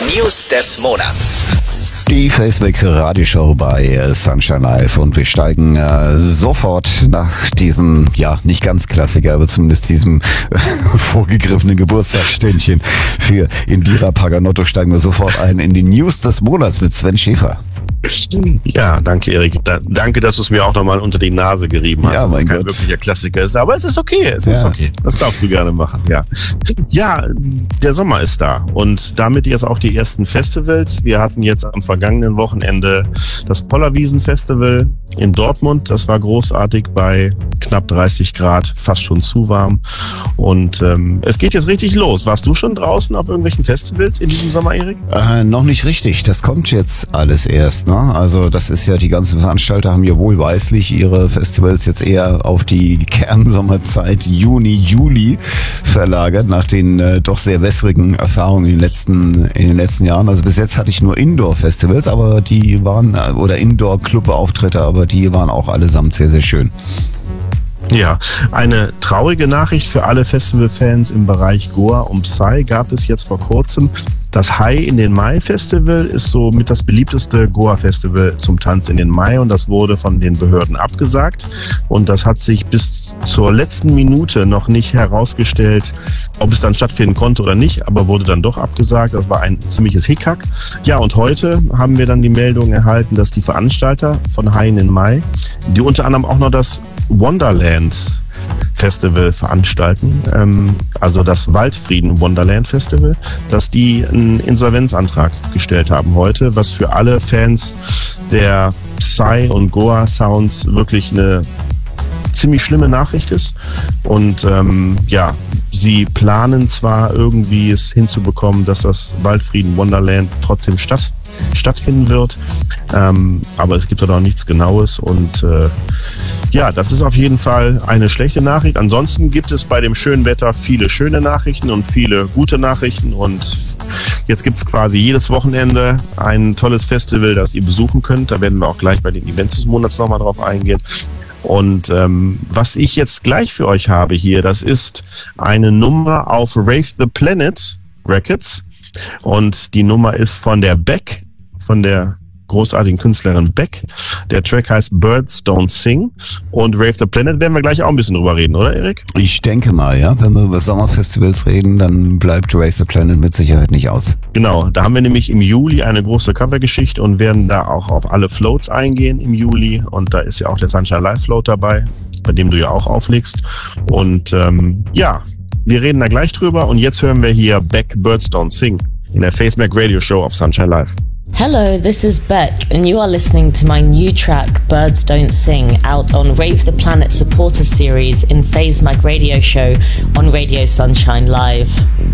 News des Monats. Die Facebook-Radioshow bei Sunshine Live und wir steigen sofort nach diesem, ja, nicht ganz Klassiker, aber zumindest diesem vorgegriffenen Geburtstagsständchen für Indira Paganotto steigen wir sofort ein in die News des Monats mit Sven Schäfer. Ja, danke Erik. Danke, dass du es mir auch nochmal unter die Nase gerieben hast. Ja, mein Gott. Kein wirklicher Klassiker ist, aber es ist okay. Es ist okay. Das darfst du gerne machen, ja. Ja, der Sommer ist da und damit jetzt auch die ersten Festivals. Wir hatten jetzt am vergangenen Wochenende das Pollerwiesen-Festival in Dortmund. Das war großartig bei knapp 30 Grad, fast schon zu warm. Und es geht jetzt richtig los. Warst du schon draußen auf irgendwelchen Festivals in diesem Sommer, Erik? Noch nicht richtig. Das kommt jetzt alles erst. Ne? Also das ist ja, die ganzen Veranstalter haben ja wohlweislich ihre Festivals jetzt eher auf die Kernsommerzeit Juni, Juli verlagert, nach den doch sehr wässrigen Erfahrungen in den letzten Jahren. Also bis jetzt hatte ich nur Indoor-Festivals, aber die waren, oder Indoor-Club-Auftritte, aber die waren auch allesamt sehr, sehr schön. Ja, eine traurige Nachricht für alle Festivalfans im Bereich Goa und Psy gab es jetzt vor kurzem. Das High in den Mai Festival ist so mit das beliebteste Goa-Festival zum Tanz in den Mai und das wurde von den Behörden abgesagt und das hat sich bis zur letzten Minute noch nicht herausgestellt, ob es dann stattfinden konnte oder nicht, aber wurde dann doch abgesagt. Das war ein ziemliches Hickhack. Ja, und heute haben wir dann die Meldung erhalten, dass die Veranstalter von High in den Mai, die unter anderem auch noch das Wonderland Festival veranstalten, also das Waldfrieden Wonderland Festival, dass die einen Insolvenzantrag gestellt haben heute, was für alle Fans der Psy und Goa Sounds wirklich eine ziemlich schlimme Nachricht ist. Und ja, sie planen zwar irgendwie es hinzubekommen, dass das Waldfrieden Wonderland trotzdem stattfinden wird, aber es gibt da noch nichts Genaues und ja, das ist auf jeden Fall eine schlechte Nachricht. Ansonsten gibt es bei dem schönen Wetter viele schöne Nachrichten und viele gute Nachrichten und jetzt gibt es quasi jedes Wochenende ein tolles Festival, das ihr besuchen könnt. Da werden wir auch gleich bei den Events des Monats nochmal drauf eingehen. Und was ich jetzt gleich für euch habe hier, das ist eine Nummer auf Rave the Planet Records und die Nummer ist von der Beck, von der großartigen Künstlerin Beck. Der Track heißt Birds Don't Sing und Rave the Planet werden wir gleich auch ein bisschen drüber reden, oder Erik? Ich denke mal, ja. Wenn wir über Sommerfestivals reden, dann bleibt Rave the Planet mit Sicherheit nicht aus. Genau, da haben wir nämlich im Juli eine große Covergeschichte und werden da auch auf alle Floats eingehen im Juli und da ist ja auch der Sunshine Live Float dabei, bei dem du ja auch auflegst und ja, wir reden da gleich drüber und jetzt hören wir hier Beck Birds Don't Sing in der FaceMac Radio Show auf Sunshine Live. Hello, this is Beck, and you are listening to my new track, Birds Don't Sing, out on Rave the Planet Supporter Series in FaceMag Radio Show on Radio Sunshine Live.